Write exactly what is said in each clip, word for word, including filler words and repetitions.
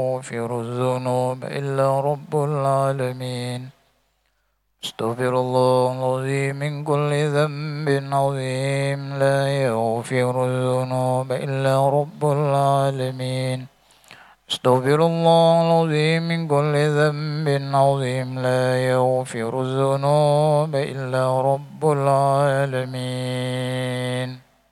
يغفر الذنوب إلا رب العالمين. استغفر الله العظيم من كل ذنب عظيم لا يغفر الذنوب إلا رب العالمين. استغفر الله العظيم من كل ذنب عظيم لا يغفر الذنوب إلا رب العالمين.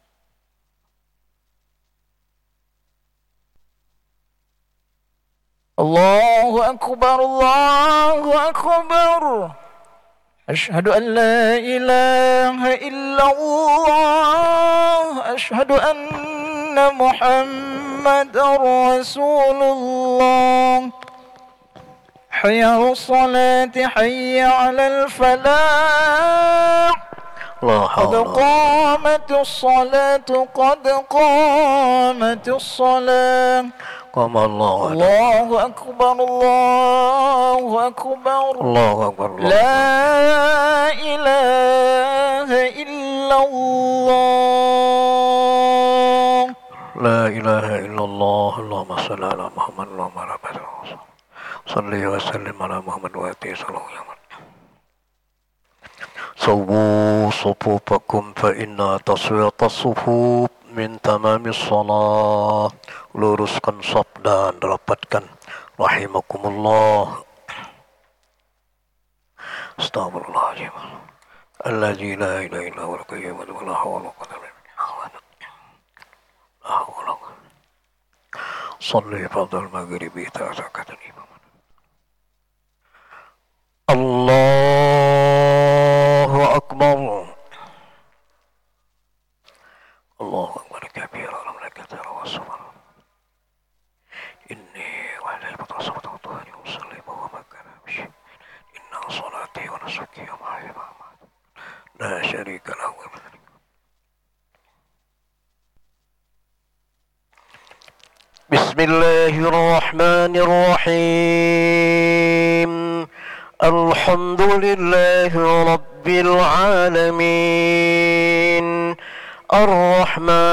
الله أكبر الله أكبر. أشهد أن لا إله إلا الله. أشهد أن محمدا رسول الله. حي على الصلاة حي على الفلاح. قد قامت الصلاة قد قامت الصلاة. قام الله الله أكبر الله أكبر. الله أكبر. لا إله إلا الله. لا إله إلا الله. اللهم صل على محمد اللهم رب صل وسلم على محمد وآله صلى الله عليه وسلم. سووا صفوفكم فإن تسوية الصفوف min tamamis shalah. Luruskan saf dan rapatkan rahimakumullah. Astagfirullahaladzim. Alladzi la ilaha illa huwal qayyum wa la hawla wa la quwwata illa billah. Salli fardal maghribi ta'zakatan imam. Allahu akbar. Allahu akbar kabira wa la kathira wa subhan. Inni wa la ilaha illa usalli wa makana bihi. Inna salati wa nusuki wa mahyaya wa mamati la syarika lahu. Bismillahirrahmanirrahim. Alhamdulillahi rabbil alamin. Ar-Rahman